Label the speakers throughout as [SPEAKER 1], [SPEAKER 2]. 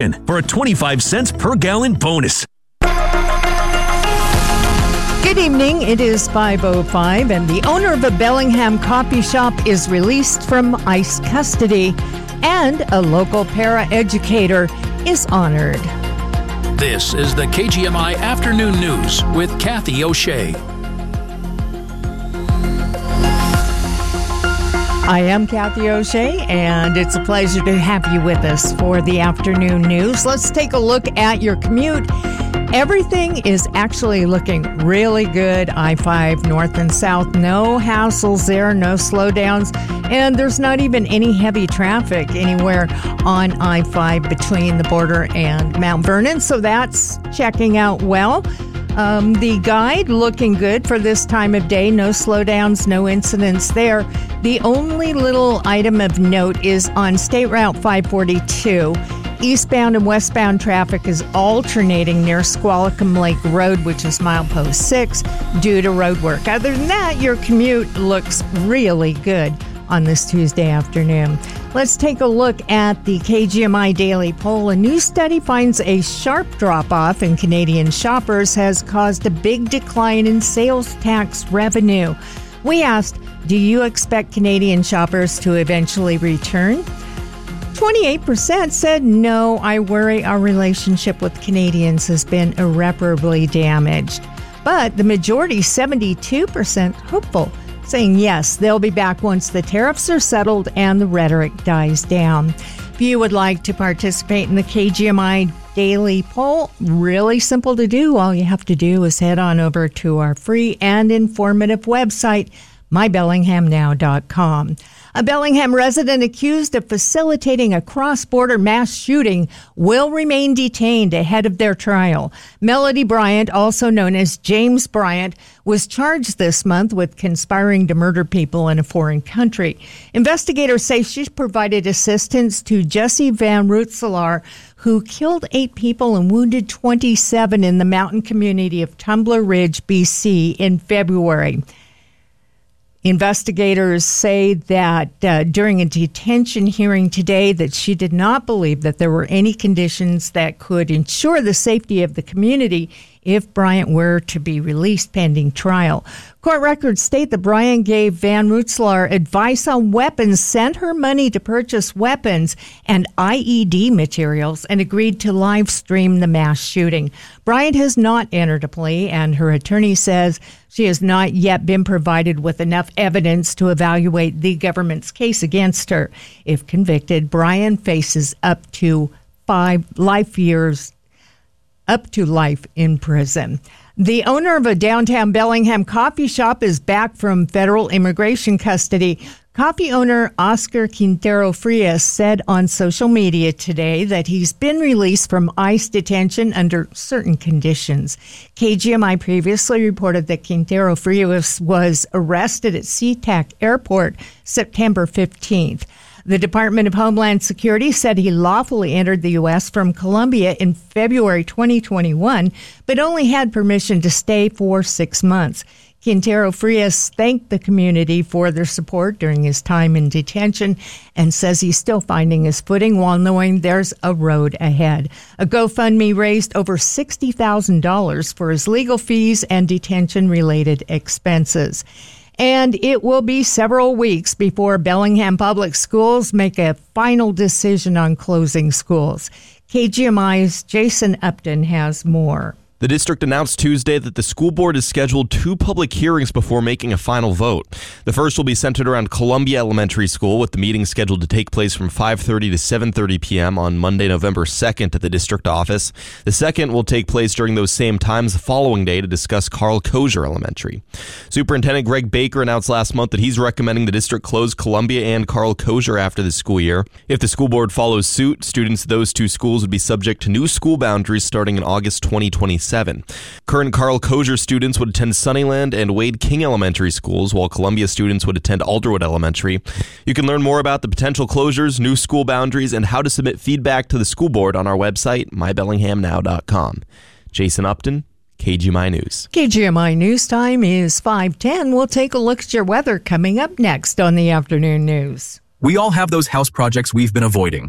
[SPEAKER 1] in for a 25 cents per gallon bonus.
[SPEAKER 2] Good evening. It is 5:05, and the owner of a Bellingham coffee shop is released from ICE custody, and a local para-educator is honored.
[SPEAKER 3] This is the KGMI Afternoon News with Kathy O'Shea.
[SPEAKER 2] I am Kathy O'Shea, and it's a pleasure to have you with us for the afternoon news. Let's take a look at your commute. Everything is actually looking really good. I-5 north and south, no hassles there, no slowdowns, and there's not even any heavy traffic anywhere on I-5 between the border and Mount Vernon, so that's checking out well. The guide looking good for this time of day. No slowdowns, no incidents there. The only little item of note is on State Route 542. Eastbound and westbound traffic is alternating near Squalicum Lake Road, which is milepost 6, due to road work. Other than that, your commute looks really good on this Tuesday afternoon. Let's take a look at the KGMI Daily Poll. A new study finds a sharp drop-off in Canadian shoppers has caused a big decline in sales tax revenue. We asked, do you expect Canadian shoppers to eventually return? 28% said, no, I worry our relationship with Canadians has been irreparably damaged. But the majority, 72%, hopeful, saying yes, they'll be back once the tariffs are settled and the rhetoric dies down. If you would like to participate in the KGMI Daily Poll, really simple to do. All you have to do is head on over to our free and informative website, mybellinghamnow.com. A Bellingham resident accused of facilitating a cross-border mass shooting will remain detained ahead of their trial. Melody Bryant, also known as James Bryant, was charged this month with conspiring to murder people in a foreign country. Investigators say she provided assistance to Jesse Van Rootselaar, who killed 8 people and wounded 27 in the mountain community of Tumbler Ridge, BC in February. Investigators say that during a detention hearing today that she did not believe that there were any conditions that could ensure the safety of the community if Bryant were to be released pending trial. Court records state that Bryant gave Van Rootselaar advice on weapons, sent her money to purchase weapons and IED materials, and agreed to live stream the mass shooting. Bryant has not entered a plea, and her attorney says she has not yet been provided with enough evidence to evaluate the government's case against her. If convicted, Bryant faces up to life in prison. The owner of a downtown Bellingham coffee shop is back from federal immigration custody. Coffee owner Oscar Quintero Frias said on social media today that he's been released from ICE detention under certain conditions. KGMI previously reported that Quintero Frias was arrested at SeaTac Airport September 15th. The Department of Homeland Security said he lawfully entered the U.S. from Colombia in February 2021, but only had permission to stay for 6 months. Quintero Frias thanked the community for their support during his time in detention and says he's still finding his footing while knowing there's a road ahead. A GoFundMe raised over $60,000 for his legal fees and detention-related expenses. And it will be several weeks before Bellingham Public Schools make a final decision on closing schools. KGMI's Jason Upton has more.
[SPEAKER 4] The district announced Tuesday that the school board has scheduled 2 public hearings before making a final vote. The first will be centered around Columbia Elementary School, with the meeting scheduled to take place from 5:30 to 7:30 p.m. on Monday, November 2nd at the district office. The second will take place during those same times the following day to discuss Carl Kosher Elementary. Superintendent Greg Baker announced last month that he's recommending the district close Columbia and Carl Kosher after the school year. If the school board follows suit, students at those 2 schools would be subject to new school boundaries starting in August 2027. Current Carl Kosher students would attend Sunnyland and Wade King Elementary schools, while Columbia students would attend Alderwood Elementary. You can learn more about the potential closures, new school boundaries, and how to submit feedback to the school board on our website, mybellinghamnow.com. Jason Upton, KGMI News.
[SPEAKER 2] KGMI News time is 5:10. We'll take a look at your weather coming up next on the afternoon news.
[SPEAKER 5] We all have those house projects we've been avoiding.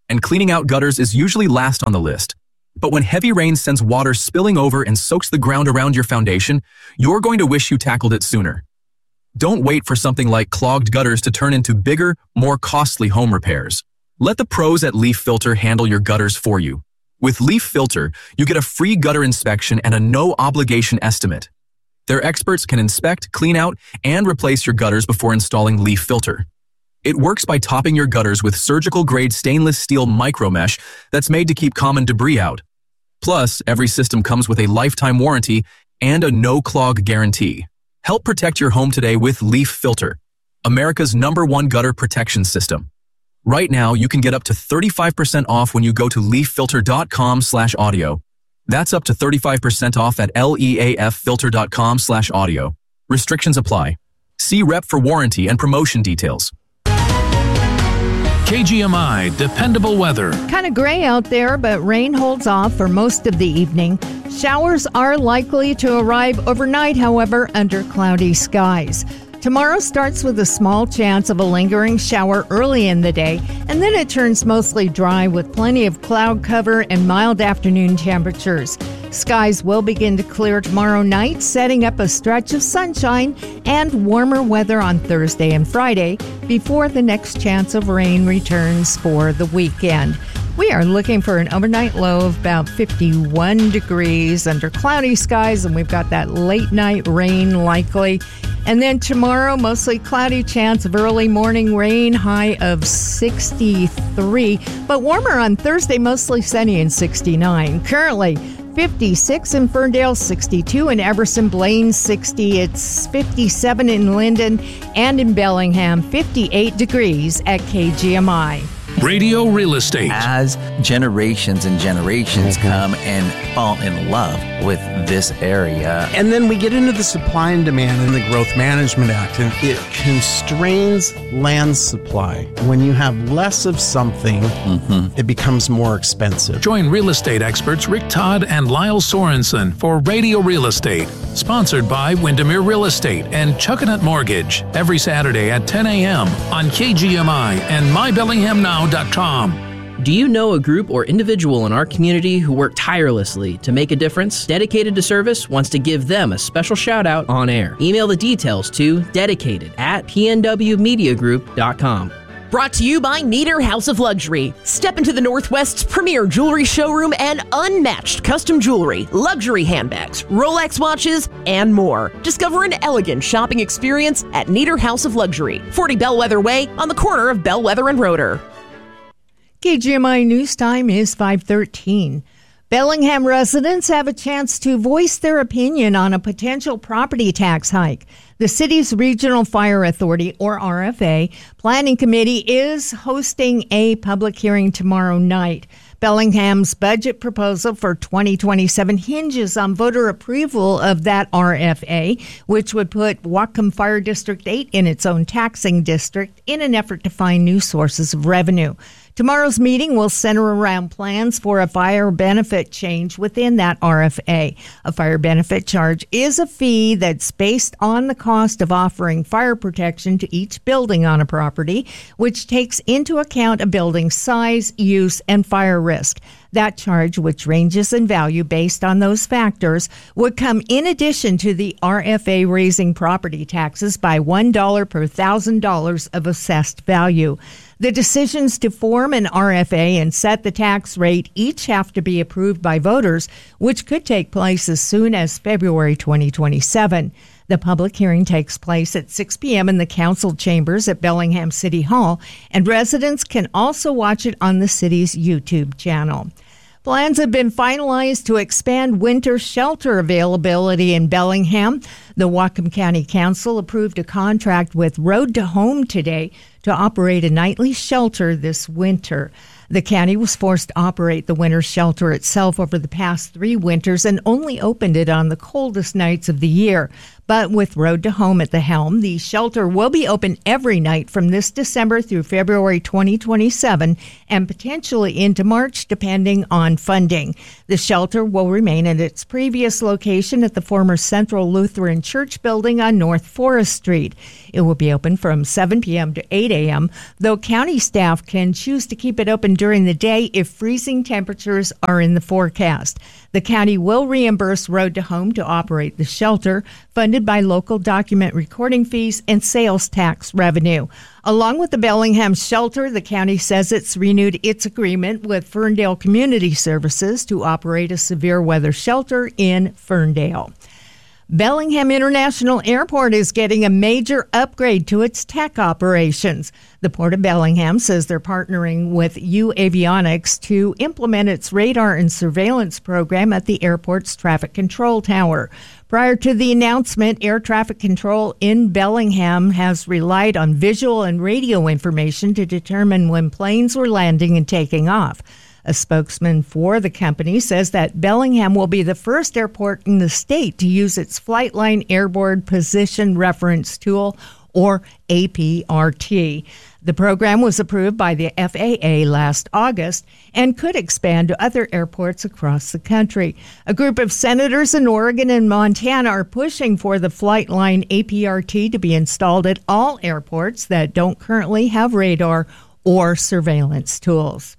[SPEAKER 5] and cleaning out gutters is usually last on the list. But when heavy rain sends water spilling over and soaks the ground around your foundation, you're going to wish you tackled it sooner. Don't wait for something like clogged gutters to turn into bigger, more costly home repairs. Let the pros at Leaf Filter handle your gutters for you. With Leaf Filter, you get a free gutter inspection and a no-obligation estimate. Their experts can inspect, clean out, and replace your gutters before installing Leaf Filter. It works by topping your gutters with surgical-grade stainless steel micromesh that's made to keep common debris out. Plus, every system comes with a lifetime warranty and a no-clog guarantee. Help protect your home today with Leaf Filter, America's #1 gutter protection system. Right now, you can get up to 35% off when you go to leaffilter.com/audio. That's up to 35% off at leaffilter.com/audio. Restrictions apply. See rep for warranty and promotion details.
[SPEAKER 3] KGMI Dependable Weather.
[SPEAKER 2] Kind of gray out there, but rain holds off for most of the evening. Showers are likely to arrive overnight, however, under cloudy skies. Tomorrow starts with a small chance of a lingering shower early in the day, and then it turns mostly dry with plenty of cloud cover and mild afternoon temperatures. Skies will begin to clear tomorrow night, setting up a stretch of sunshine and warmer weather on Thursday and Friday before the next chance of rain returns for the weekend. We are looking for an overnight low of about 51 degrees under cloudy skies, and we've got that late night rain likely. And then tomorrow, mostly cloudy, chance of early morning rain, high of 63. But warmer on Thursday, mostly sunny and 69. Currently 56 in Ferndale, 62 in Everson, Blaine 60. It's 57 in Linden and in Bellingham, 58 degrees at KGMI.
[SPEAKER 3] Radio Real Estate.
[SPEAKER 6] As generations and generations come and fall in love with this area.
[SPEAKER 7] And then we get into the supply and demand in the Growth Management Act, and it constrains land supply. When you have less of something, it becomes more expensive.
[SPEAKER 3] Join real estate experts Rick Todd and Lyle Sorensen for Radio Real Estate, sponsored by Windermere Real Estate and Chuckanut Mortgage, every Saturday at 10 a.m. on KGMI and MyBellinghamNow.com.
[SPEAKER 8] Do you know a group or individual in our community who work tirelessly to make a difference? Dedicated to Service wants to give them a special shout out on air. Email the details to dedicated@pnwmediagroup.com.
[SPEAKER 9] Brought to you by Nieder House of Luxury. Step into the Northwest's premier jewelry showroom and unmatched custom jewelry, luxury handbags, Rolex watches, and more. Discover an elegant shopping experience at Nieder House of Luxury, 40 Bellwether Way on the corner of Bellwether and Roeder.
[SPEAKER 2] KGMI News Time is 5:13. Bellingham residents have a chance to voice their opinion on a potential property tax hike. The city's Regional Fire Authority, or RFA, Planning Committee is hosting a public hearing tomorrow night. Bellingham's budget proposal for 2027 hinges on voter approval of that RFA, which would put Whatcom Fire District 8 in its own taxing district in an effort to find new sources of revenue. Tomorrow's meeting will center around plans for a fire benefit change within that RFA. A fire benefit charge is a fee that's based on the cost of offering fire protection to each building on a property, which takes into account a building's size, use, and fire risk. That charge, which ranges in value based on those factors, would come in addition to the RFA raising property taxes by $1 per $1,000 of assessed value. The decisions to form an RFA and set the tax rate each have to be approved by voters, which could take place as soon as February 2027. The public hearing takes place at 6 p.m. in the council chambers at Bellingham City Hall, and residents can also watch it on the city's YouTube channel. Plans have been finalized to expand winter shelter availability in Bellingham. The Whatcom County Council approved a contract with Road to Home today to operate a nightly shelter this winter. The county was forced to operate the winter shelter itself over the past 3 winters and only opened it on the coldest nights of the year. But with Road to Home at the helm, the shelter will be open every night from this December through February 2027 and potentially into March, depending on funding. The shelter will remain at its previous location at the former Central Lutheran Church building on North Forest Street. It will be open from 7 p.m. to 8 a.m., though county staff can choose to keep it open during the day if freezing temperatures are in the forecast. The county will reimburse Road to Home to operate the shelter, funded by local document recording fees and sales tax revenue. Along with the Bellingham shelter, the county says it's renewed its agreement with Ferndale Community Services to operate a severe weather shelter in Ferndale. Bellingham International Airport is getting a major upgrade to its tech operations. The Port of Bellingham says they're partnering with U Avionics to implement its radar and surveillance program at the airport's traffic control tower. Prior to the announcement, air traffic control in Bellingham has relied on visual and radio information to determine when planes were landing and taking off. A spokesman for the company says that Bellingham will be the first airport in the state to use its Flightline Airborne Position Reference Tool, or APRT. The program was approved by the FAA last August and could expand to other airports across the country. A group of senators in Oregon and Montana are pushing for the Flightline APRT to be installed at all airports that don't currently have radar or surveillance tools.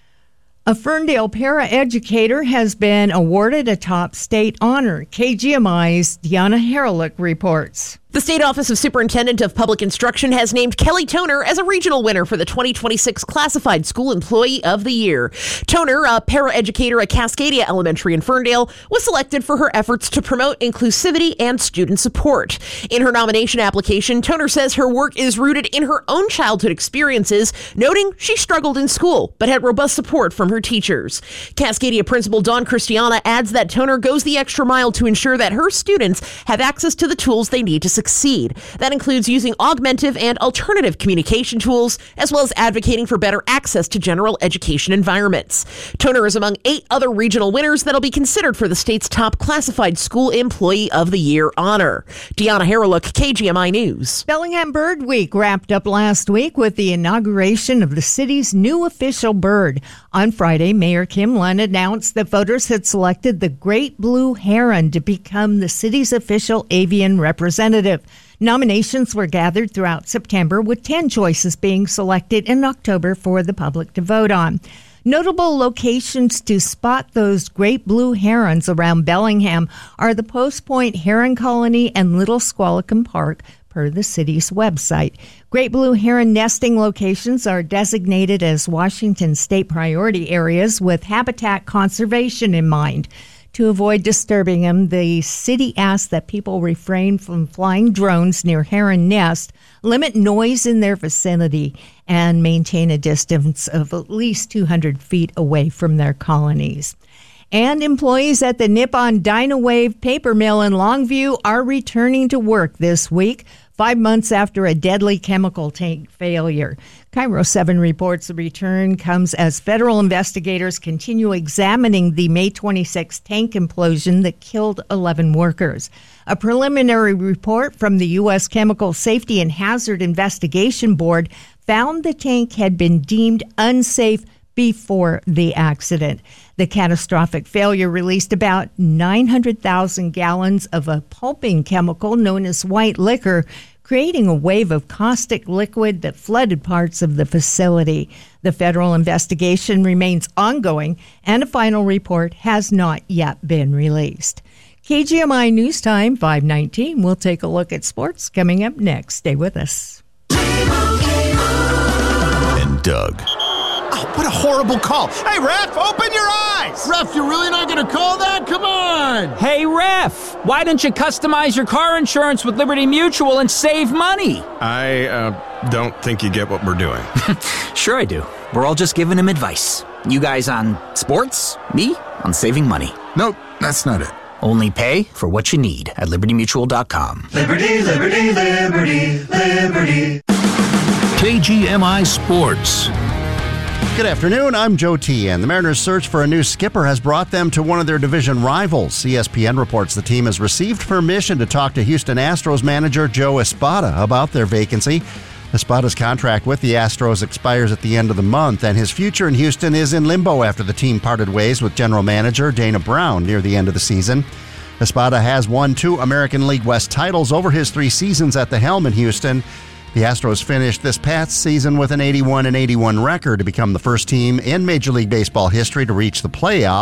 [SPEAKER 2] A Ferndale paraeducator has been awarded a top state honor. KGMI's Deanna Haralick reports.
[SPEAKER 9] The State Office of Superintendent of Public Instruction has named Kelly Toner as a regional winner for the 2026 Classified School Employee of the Year. Toner, a paraeducator at Cascadia Elementary in Ferndale, was selected for her efforts to promote inclusivity and student support. In her nomination application, Toner says her work is rooted in her own childhood experiences, noting she struggled in school but had robust support from her teachers. Cascadia Principal Dawn Christiana adds that Toner goes the extra mile to ensure that her students have access to the tools they need to succeed. That includes using augmentative and alternative communication tools, as well as advocating for better access to general education environments. Toner is among 8 other regional winners that'll be considered for the state's top Classified School Employee of the Year honor. Deanna Haralick, KGMI News.
[SPEAKER 2] Bellingham Bird Week wrapped up last week with the inauguration of the city's new official bird. On Friday, Mayor Kim Lund announced that voters had selected the great blue heron to become the city's official avian representative. Nominations were gathered throughout September, with 10 choices being selected in October for the public to vote on. Notable locations to spot those great blue herons around Bellingham are the Post Point Heron Colony and Little Squalicum Park, per the city's website. Great blue heron nesting locations are designated as Washington state priority areas with habitat conservation in mind. To avoid disturbing them, the city asks that people refrain from flying drones near heron nest, limit noise in their vicinity, and maintain a distance of at least 200 feet away from their colonies. And employees at the Nippon Dynawave paper mill in Longview are returning to work this week, 5 months after a deadly chemical tank failure. Cairo 7 reports the return comes as federal investigators continue examining the May 26 tank implosion that killed 11 workers. A preliminary report from the U.S. Chemical Safety and Hazard Investigation Board found the tank had been deemed unsafe before the accident. The catastrophic failure released about 900,000 gallons of a pulping chemical known as white liquor, creating a wave of caustic liquid that flooded parts of the facility. The federal investigation remains ongoing, and a final report has not yet been released. KGMI News Time, 5:19. We'll take a look at sports coming up next. Stay with us.
[SPEAKER 1] And Doug.
[SPEAKER 10] Oh, what a horrible call. Hey, ref, open your eyes.
[SPEAKER 11] Ref, you're really not going to call that? Come on.
[SPEAKER 12] Hey, ref, why don't you customize your car insurance with Liberty Mutual and save money?
[SPEAKER 10] I don't think you get what we're doing.
[SPEAKER 11] Sure I do. We're all just giving him advice. You guys on sports, me on saving money.
[SPEAKER 10] Nope, that's not it.
[SPEAKER 11] Only pay for what you need at libertymutual.com.
[SPEAKER 13] Liberty, liberty, liberty, liberty.
[SPEAKER 3] KGMI Sports.
[SPEAKER 13] Good afternoon, I'm Joe T. And the Mariners' search for a new skipper has brought them to one of their division rivals. ESPN reports the team has received permission to talk to Houston Astros manager Joe Espada about their vacancy. Espada's contract with the Astros expires at the end of the month, and his future in Houston is in limbo after the team parted ways with general manager Dana Brown near the end of the season. Espada has won 2 American League West titles over his 3 seasons at the helm in Houston. The Astros finished this past season with an 81-81 record to become the first team in Major League Baseball history to reach the playoffs.